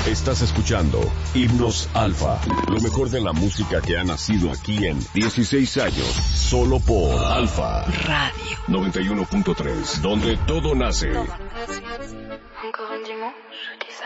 Estás escuchando Himnos Alfa, lo mejor de la música que ha nacido aquí en 16 años, solo por Alfa Radio 91.3, donde todo nace. Encore un dimanche,